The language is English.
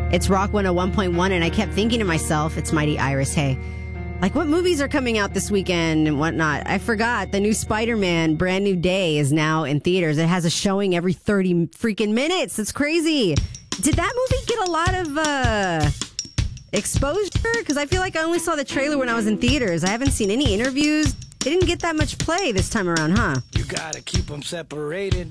It's Rock 101.1, and I kept thinking to myself, it's Mighty Iris, hey, like what movies are coming out this weekend and whatnot? I forgot the new Spider-Man Brand New Day is now in theaters. It has a showing every 30 freaking minutes. That's crazy. Did that movie get a lot of exposure? Because I feel like I only saw the trailer when I was in theaters. I haven't seen any interviews. It didn't get that much play this time around, huh? You gotta keep them separated.